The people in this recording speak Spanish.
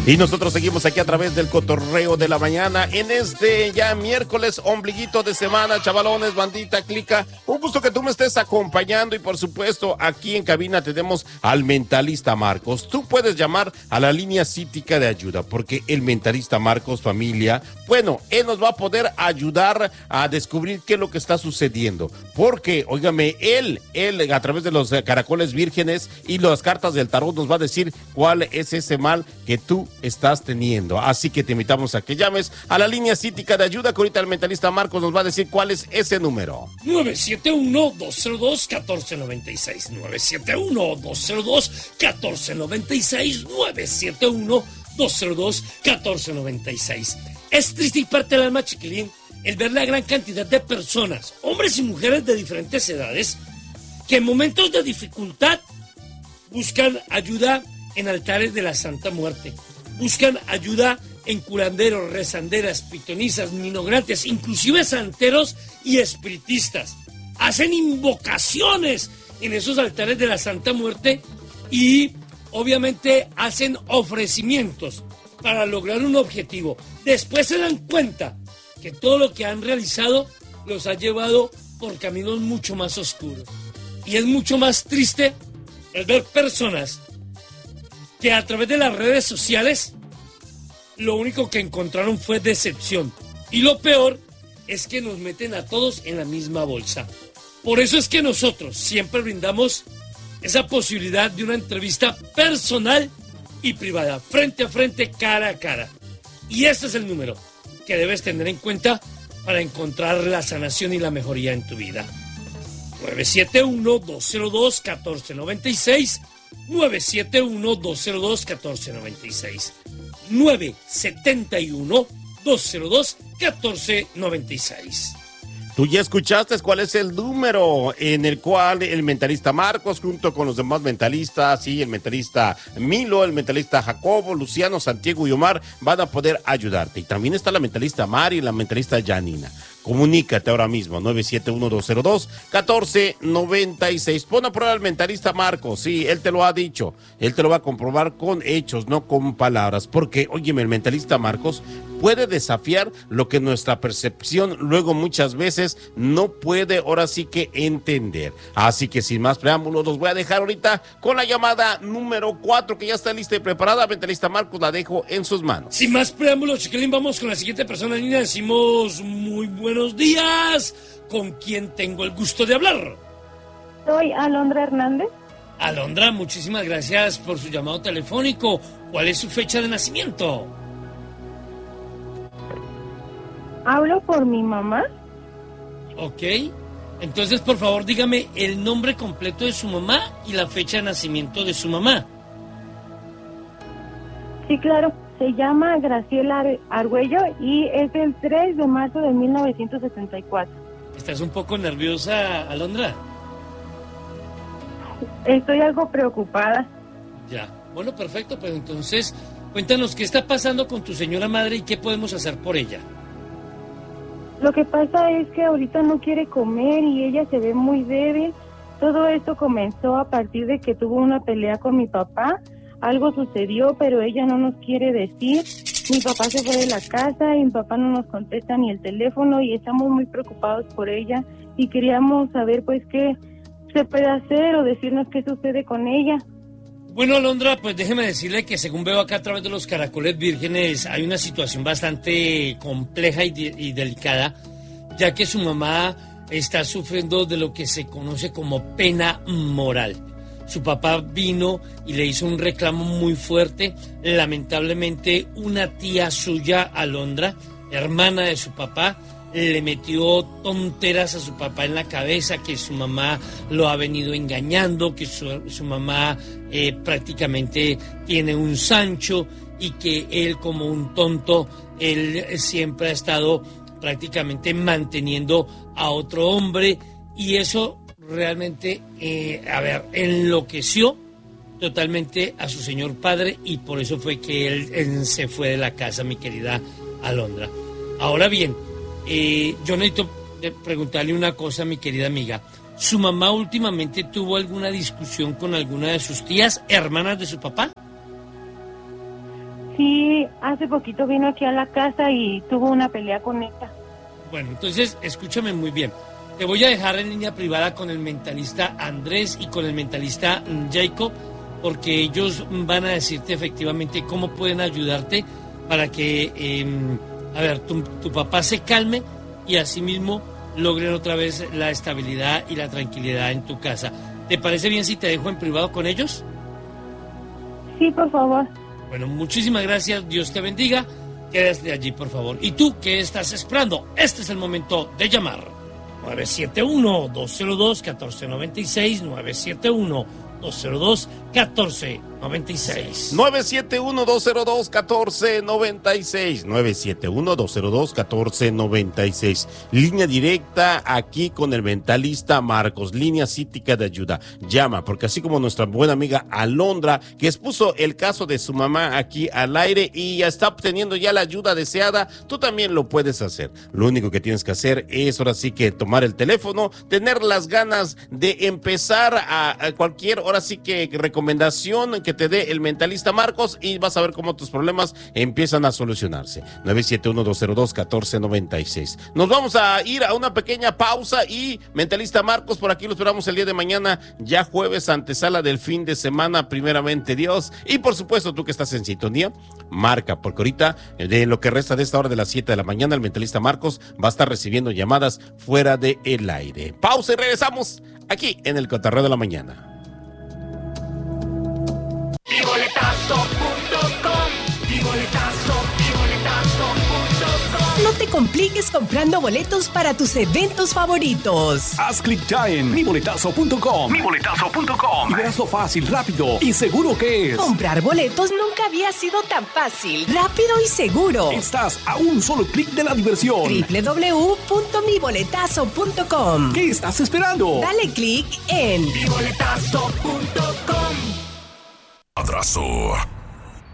Y nosotros seguimos aquí a través del cotorreo de la mañana en este ya miércoles, ombliguito de semana, chavalones, bandita, clica. Un gusto que tú me estés acompañando y por supuesto aquí en cabina tenemos al mentalista Marcos. Tú puedes llamar a la línea cítica de ayuda porque el mentalista Marcos, familia, bueno, él nos va a poder ayudar a descubrir qué es lo que está sucediendo. Porque, óigame, él a través de los caracoles vírgenes y las cartas del tarot nos va a decir cuál es ese mal que tú estás teniendo. Así que te invitamos a que llames a la línea cítica de ayuda, que ahorita el mentalista Marcos nos va a decir cuál es ese número. 971-202-1496. 971-202-1496. 971-202-1496. Es triste y parte del alma, chiquilín, el ver la gran cantidad de personas, hombres y mujeres de diferentes edades, que en momentos de dificultad buscan ayuda en altares de la Santa Muerte. Buscan ayuda en curanderos, rezanderas, pitonizas, minograntes, inclusive santeros y espiritistas. Hacen invocaciones en esos altares de la Santa Muerte y obviamente hacen ofrecimientos para lograr un objetivo. Después se dan cuenta que todo lo que han realizado los ha llevado por caminos mucho más oscuros. Y es mucho más triste el ver personas que a través de las redes sociales lo único que encontraron fue decepción. Y lo peor es que nos meten a todos en la misma bolsa. Por eso es que nosotros siempre brindamos esa posibilidad de una entrevista personal y privada, frente a frente, cara a cara. Y este es el número que debes tener en cuenta para encontrar la sanación y la mejoría en tu vida. 971-202-1496. 971-202-1496. 971-202-1496. Tú ya escuchaste cuál es el número en el cual el mentalista Marcos, junto con los demás mentalistas, y el mentalista Milo, el mentalista Jacobo, Luciano, Santiago y Omar, van a poder ayudarte. Y también está la mentalista Mari y la mentalista Janina. Comunícate ahora mismo, 971-202-1496. Pon a prueba al mentalista Marcos, sí, él te lo ha dicho. Él te lo va a comprobar con hechos, no con palabras. Porque, óyeme, el mentalista Marcos puede desafiar lo que nuestra percepción luego muchas veces no puede ahora sí que entender. Así que sin más preámbulos, los voy a dejar ahorita con la llamada número 4, que ya está lista y preparada. Mentalista Marcos, la dejo en sus manos. Sin más preámbulos, chiquilín, vamos con la siguiente persona en línea. Decimos muy buenos días. ¿Con quién tengo el gusto de hablar? Soy Alondra Hernández. Alondra, muchísimas gracias por su llamado telefónico. ¿Cuál es su fecha de nacimiento? Hablo por mi mamá. Ok. Entonces, por favor, dígame el nombre completo de su mamá y la fecha de nacimiento de su mamá. Sí, claro. Se llama Graciela Argüello y es el 3 de marzo de 1974. ¿Estás un poco nerviosa, Alondra? Estoy algo preocupada. Ya. Bueno, perfecto. Pues entonces, cuéntanos qué está pasando con tu señora madre y qué podemos hacer por ella. Lo que pasa es que ahorita no quiere comer y ella se ve muy débil. Todo esto comenzó a partir de que tuvo una pelea con mi papá. Algo sucedió, pero ella no nos quiere decir. Mi papá se fue de la casa y mi papá no nos contesta ni el teléfono y estamos muy preocupados por ella y queríamos saber pues qué se puede hacer o decirnos qué sucede con ella. Bueno, Alondra, pues déjeme decirle que según veo acá a través de los caracoles vírgenes hay una situación bastante compleja y delicada, ya que su mamá está sufriendo de lo que se conoce como pena moral. Su papá vino y le hizo un reclamo muy fuerte. Lamentablemente, una tía suya, Alondra, hermana de su papá, le metió tonteras a su papá en la cabeza, que su mamá lo ha venido engañando, que su mamá prácticamente tiene un Sancho y que él, como un tonto, él siempre ha estado prácticamente manteniendo a otro hombre, y eso realmente, enloqueció totalmente a su señor padre, y por eso fue que él se fue de la casa, mi querida Alondra. Ahora bien, yo necesito preguntarle una cosa, mi querida amiga. ¿Su mamá últimamente tuvo alguna discusión con alguna de sus tías, hermanas de su papá? Sí, hace poquito vino aquí a la casa y tuvo una pelea con ella. Bueno, entonces escúchame muy bien. Te voy a dejar en línea privada con el mentalista Andrés y con el mentalista Jacob, porque ellos van a decirte efectivamente cómo pueden ayudarte para que, tu papá se calme y asimismo logren otra vez la estabilidad y la tranquilidad en tu casa. ¿Te parece bien si te dejo en privado con ellos? Sí, por favor. Bueno, muchísimas gracias. Dios te bendiga. Quédate allí, por favor. ¿Y tú qué estás esperando? Este es el momento de llamar. 971-202-1496. 971-202-1496. 971-202-1496. 971-202-1496. Línea directa aquí con el mentalista Marcos. Línea cítica de ayuda. Llama, porque así como nuestra buena amiga Alondra, que expuso el caso de su mamá aquí al aire y ya está obteniendo ya la ayuda deseada, tú también lo puedes hacer. Lo único que tienes que hacer es ahora sí que tomar el teléfono, tener las ganas de empezar a cualquier, ahora sí que recomendación que te dé el mentalista Marcos y vas a ver cómo tus problemas empiezan a solucionarse. 971-202-1496. Nos vamos a ir a una pequeña pausa y mentalista Marcos, por aquí lo esperamos el día de mañana, ya jueves, antesala del fin de semana, primeramente Dios. Y por supuesto, tú que estás en sintonía, marca, porque ahorita, de lo que resta de esta hora de las 7 de la mañana, el mentalista Marcos va a estar recibiendo llamadas fuera del aire. Pausa y regresamos aquí en el Cotorreo de la Mañana. No te compliques comprando boletos para tus eventos favoritos. Haz clic ya en miboletazo.com. Y verás lo fácil, rápido y seguro que es. Comprar boletos nunca había sido tan fácil, rápido y seguro. Estás a un solo clic de la diversión. www.miboletazo.com. ¿Qué estás esperando? Dale clic en miboletazo.com. Abrazo.